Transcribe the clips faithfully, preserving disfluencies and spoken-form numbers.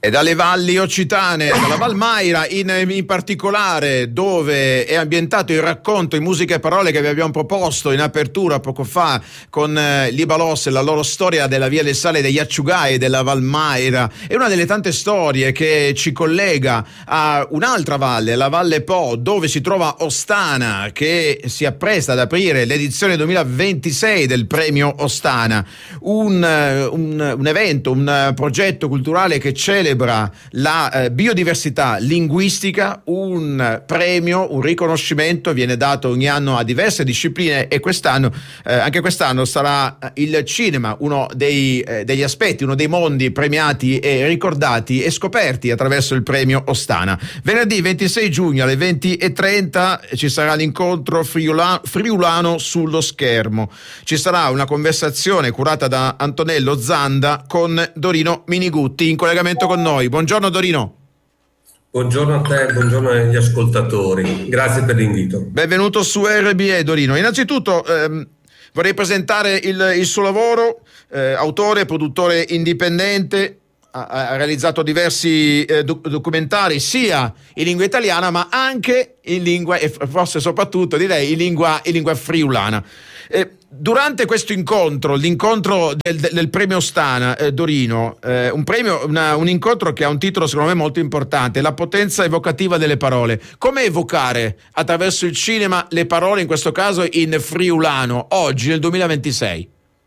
E dalle valli occitane, dalla Valmaira in, in particolare, dove è ambientato il racconto in musica e parole che vi abbiamo proposto in apertura poco fa con eh, Libalos e la loro storia della Via del Sale degli Acciugai della Valmaira. È una delle tante storie che ci collega a un'altra valle, la Valle Po, dove si trova Ostana, che si appresta ad aprire l'edizione duemilaventisei del premio Ostana, un, un, un evento, un progetto culturale che celebra la eh, biodiversità linguistica. Un premio, un riconoscimento viene dato ogni anno a diverse discipline e quest'anno, eh, anche quest'anno sarà il cinema uno dei, eh, degli aspetti, uno dei mondi premiati e ricordati e scoperti attraverso il premio Ostana. Venerdì ventisei giugno alle venti e trenta ci sarà l'incontro friulano, friulano sullo schermo. Ci sarà una conversazione curata da Antonello Zanda con Dorino Minigutti in collegamento con noi. Buongiorno Dorino. Buongiorno a te, buongiorno agli ascoltatori. Grazie per l'invito. Benvenuto su R B E Dorino. Innanzitutto ehm, vorrei presentare il, il suo lavoro, eh, autore, produttore indipendente, ha, ha realizzato diversi eh, doc- documentari sia in lingua italiana ma anche in lingua, e forse soprattutto direi in lingua, in lingua friulana. Eh, Durante questo incontro, l'incontro del, del premio Ostana, eh, Dorino, eh, un premio, una, un incontro che ha un titolo secondo me molto importante, la potenza evocativa delle parole. Come evocare attraverso il cinema le parole, in questo caso in friulano, oggi nel duemilaventisei?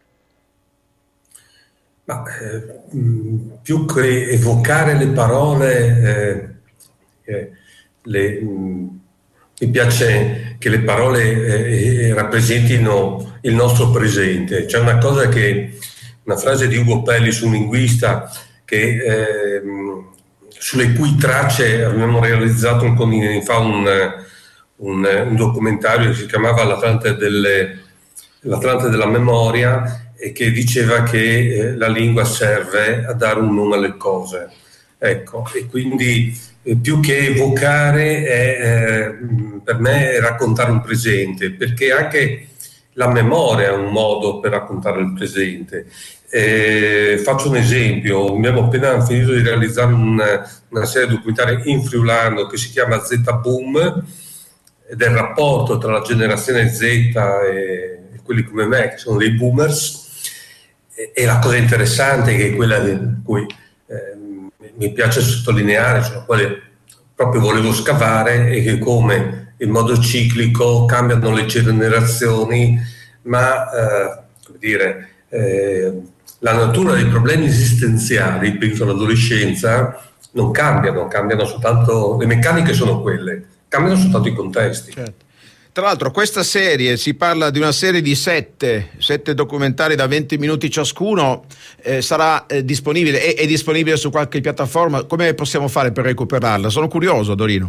Ma, eh, più che evocare le parole, eh, eh, le... Mh, mi piace che le parole eh, rappresentino il nostro presente. C'è una cosa che, una frase di Ugo Pellis, un linguista, che, eh, sulle cui tracce abbiamo realizzato un po' di anni fa un, un, un documentario che si chiamava L'Atlante, delle, L'Atlante della memoria, e che diceva che eh, la lingua serve a dare un nome alle cose. Ecco, e quindi più che evocare è, eh, per me è raccontare un presente, perché anche la memoria è un modo per raccontare il presente. Eh, faccio un esempio: abbiamo appena finito di realizzare una, una serie documentaria in friulano che si chiama Z Boom, ed è il rapporto tra la generazione Z e, e quelli come me che sono dei boomers, e, e la cosa interessante è che è quella di cui eh, mi piace sottolineare, sulla quale proprio volevo scavare, è che come in modo ciclico cambiano le generazioni, ma eh, come dire, eh, la natura dei problemi esistenziali, penso all'adolescenza, non cambiano, cambiano soltanto, le meccaniche sono quelle, cambiano soltanto i contesti. Certo. Tra l'altro questa serie, si parla di una serie di sette, sette documentari da venti minuti ciascuno, eh, sarà eh, disponibile, è, è disponibile su qualche piattaforma. Come possiamo fare per recuperarla? Sono curioso, Dorino.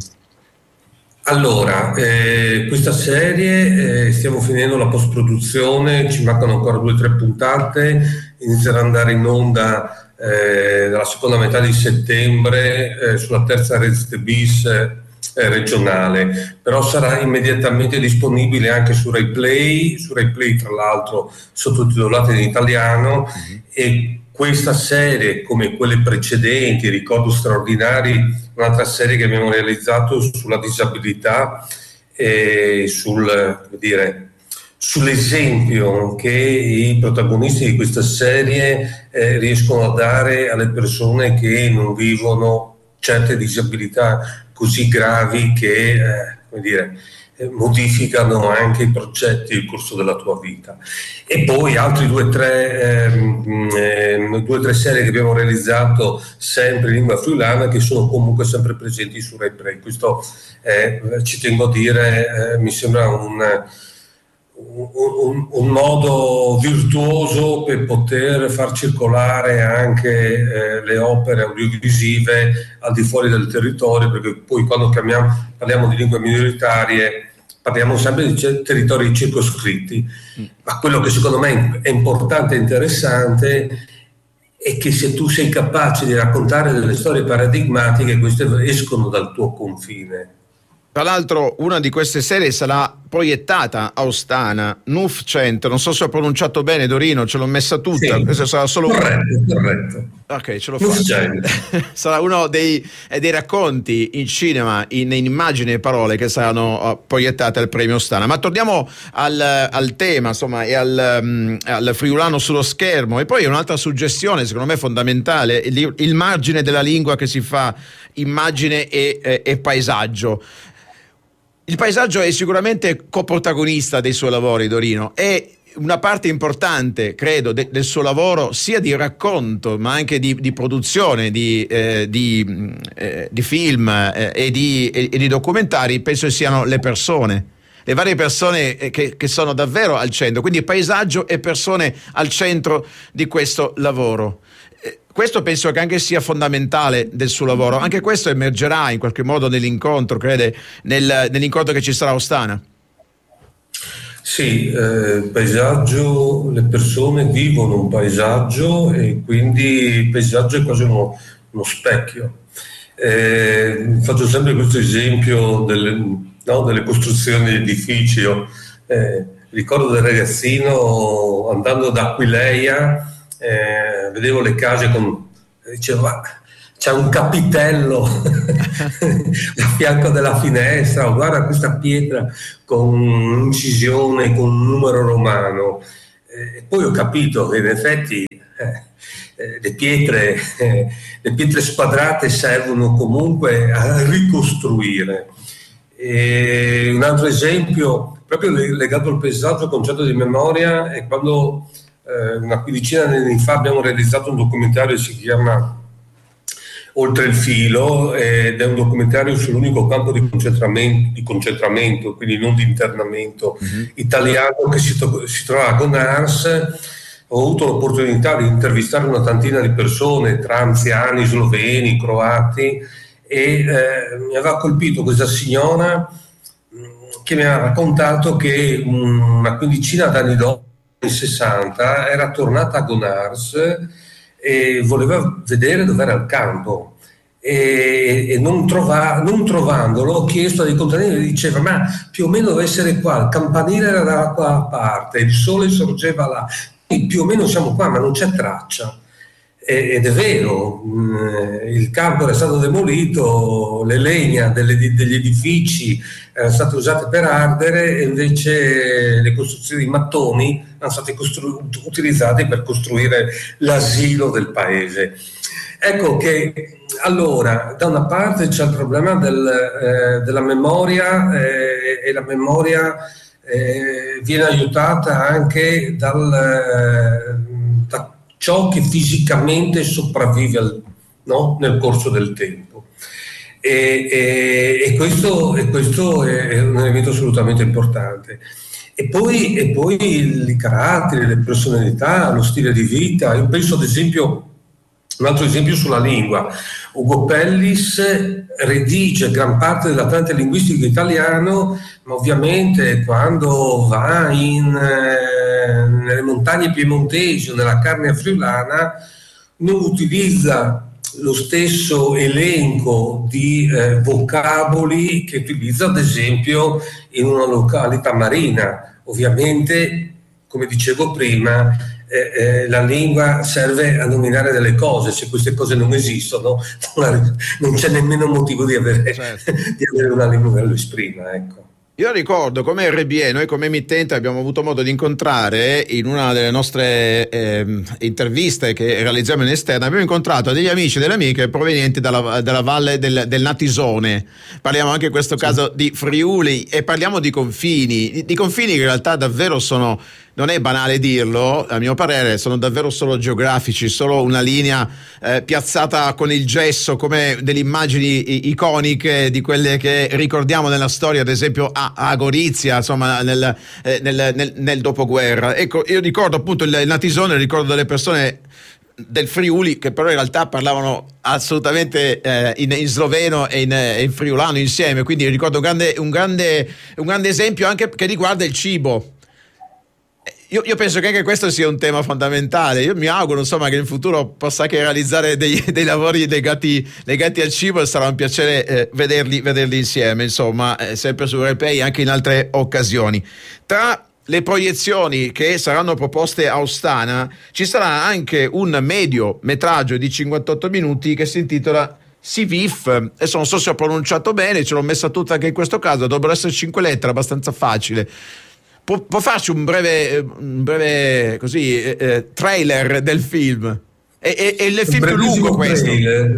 Allora, eh, questa serie, eh, stiamo finendo la post-produzione, ci mancano ancora due o tre puntate, inizierà ad andare in onda eh, nella seconda metà di settembre eh, sulla terza rete bis eh, regionale, però sarà immediatamente disponibile anche su Rai Play, su Rai Play tra l'altro sottotitolata in italiano, mm-hmm. E questa serie, come quelle precedenti, Ricordo straordinari, un'altra serie che abbiamo realizzato sulla disabilità e sul, come dire, sull'esempio che i protagonisti di questa serie eh, riescono a dare alle persone che non vivono certe disabilità così gravi che eh, come dire, eh, modificano anche i progetti e il corso della tua vita. E poi altri due o tre, ehm, ehm, due, tre serie che abbiamo realizzato sempre in lingua friulana, che sono comunque sempre presenti su Rai Play. Questo eh, ci tengo a dire, eh, mi sembra un Un, un, un modo virtuoso per poter far circolare anche eh, le opere audiovisive al di fuori del territorio, perché poi quando chiamiamo, parliamo di lingue minoritarie parliamo sempre di c- territori circoscritti, mm. ma quello che secondo me è importante e interessante è che se tu sei capace di raccontare delle storie paradigmatiche, queste escono dal tuo confine. Tra l'altro una di queste serie sarà proiettata a Ostana, N U F cento, non so se ho pronunciato bene, Dorino, ce l'ho messa tutta. Sì, questo sarà solo corretto, corretto. Ok, ce l'ho fatta. Sarà uno dei, dei racconti in cinema, in, in immagini e parole che saranno uh, proiettate al premio Ostana. Ma torniamo al, al tema, insomma, e al, um, al friulano sullo schermo. E poi un'altra suggestione, secondo me fondamentale, il, il margine della lingua che si fa immagine e, e, e paesaggio. Il paesaggio è sicuramente coprotagonista dei suoi lavori, Dorino, è una parte importante, credo, de- del suo lavoro, sia di racconto, ma anche di, di produzione di, eh, di, eh, di film eh, e, di, e, e di documentari. Penso siano le persone, le varie persone che, che sono davvero al centro, quindi paesaggio e persone al centro di questo lavoro. Questo penso che anche sia fondamentale del suo lavoro. Anche questo emergerà in qualche modo nell'incontro, crede, nel, nell'incontro che ci sarà a Ostana. Sì, eh, paesaggio, le persone vivono un paesaggio e quindi il paesaggio è quasi uno, uno specchio. Eh, faccio sempre questo esempio delle, no, delle costruzioni di edifici. Io, eh, ricordo da ragazzino andando da Aquileia, Eh, vedevo le case con, dicevo, c'è un capitello a fianco della finestra, guarda questa pietra con un'incisione, con un numero romano, e eh, poi ho capito che in effetti eh, eh, le pietre eh, le pietre squadrate servono comunque a ricostruire. E un altro esempio proprio legato al paesaggio, al concetto di memoria, è quando una quindicina di anni fa abbiamo realizzato un documentario che si chiama Oltre il filo, ed è un documentario sull'unico campo di concentramento, di concentramento quindi non di internamento, mm-hmm. italiano che si, to- si trova a Gonars. Ho avuto l'opportunità di intervistare una tantina di persone, tra anziani, sloveni, croati, e eh, mi aveva colpito questa signora mh, che mi ha raccontato che una quindicina d'anni dopo, nel sessanta, era tornata a Gonars e voleva vedere dov'era il campo e, e non, trova, non trovandolo ho chiesto ai contadini, diceva ma più o meno deve essere qua, il campanile era da qua parte, il sole sorgeva là, e più o meno siamo qua, ma non c'è traccia. Ed è vero, il campo era stato demolito, le legna delle, degli edifici erano state usate per ardere e invece le costruzioni di mattoni erano state costru- utilizzate per costruire l'asilo del paese. Ecco che allora da una parte c'è il problema del, eh, della memoria eh, e la memoria eh, viene aiutata anche dal, eh, da ciò che fisicamente sopravvive al, no? nel corso del tempo. E, e, e, questo, e questo è un elemento assolutamente importante. E poi, e poi i caratteri, le personalità, lo stile di vita. Io penso ad esempio, un altro esempio sulla lingua. Ugo Pellis redige gran parte dell'Atlante linguistico italiano, ma ovviamente quando va in, eh, nelle montagne piemontesi o nella Carnia friulana non utilizza lo stesso elenco di eh, vocaboli che utilizza ad esempio in una località marina. Ovviamente, come dicevo prima, Eh, eh, la lingua serve a nominare delle cose, se queste cose non esistono non c'è nemmeno motivo di avere, certo. di avere una lingua che lo esprima, ecco. Io ricordo come R B E, noi come emittente abbiamo avuto modo di incontrare in una delle nostre eh, interviste che realizziamo in esterna, abbiamo incontrato degli amici e delle amiche provenienti dalla, dalla valle del, del Natisone. Parliamo anche in questo sì. caso di Friuli e parliamo di confini, di, di confini che in realtà davvero sono, non è banale dirlo, a mio parere, sono davvero solo geografici, solo una linea eh, piazzata con il gesso come delle immagini iconiche di quelle che ricordiamo nella storia, ad esempio a, a Gorizia, insomma, nel, eh, nel, nel, nel dopoguerra. Ecco, io ricordo appunto il, il Natisone, ricordo delle persone del Friuli che però in realtà parlavano assolutamente eh, in, in sloveno e in, in friulano insieme, quindi ricordo un grande, un grande, un grande esempio anche che riguarda il cibo. Io, io penso che anche questo sia un tema fondamentale. Io mi auguro, insomma, che in futuro possa anche realizzare dei, dei lavori legati, legati al cibo, e sarà un piacere eh, vederli, vederli insieme, insomma, eh, sempre su RaiPlay, anche in altre occasioni. Tra le proiezioni che saranno proposte a Ostana ci sarà anche un medio metraggio di cinquantotto minuti che si intitola Sivif. Adesso non so se ho pronunciato bene, ce l'ho messa tutta anche in questo caso, dovrebbero essere cinque lettere, abbastanza facile. Può, può farci un breve, un breve così, eh, trailer del film? E, e, e il film più lungo questo.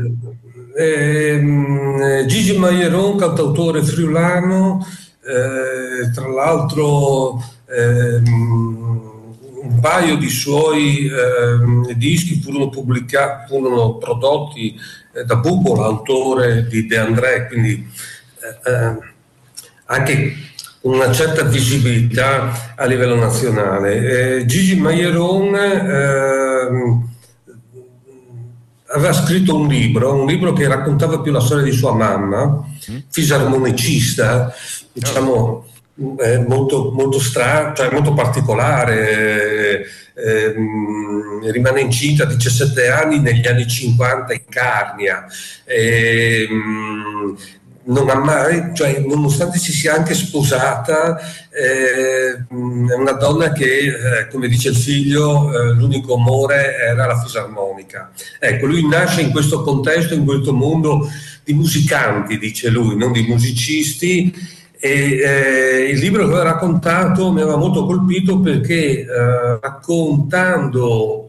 Eh, Gigi Maieron, cantautore friulano, eh, tra l'altro eh, un paio di suoi eh, dischi furono pubblicati, furono prodotti eh, da Bubo, l'autore di De André, quindi eh, eh, anche una certa visibilità a livello nazionale. Eh, Gigi Maieron eh, aveva scritto un libro, un libro che raccontava più la storia di sua mamma, fisarmonicista, diciamo eh, molto, molto strano, cioè molto particolare. Eh, rimane incinta a diciassette anni negli anni cinquanta in Carnia. Eh, non ha mai, cioè, nonostante si sia anche sposata, eh, è una donna che, eh, come dice il figlio, eh, l'unico amore era la fisarmonica. Ecco, lui nasce in questo contesto, in questo mondo di musicanti, dice lui, non di musicisti, e eh, il libro che aveva raccontato mi aveva molto colpito perché eh, raccontando